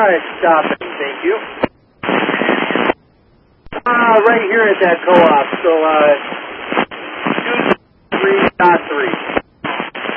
Stop it. Thank you. Right here at that co-op. So,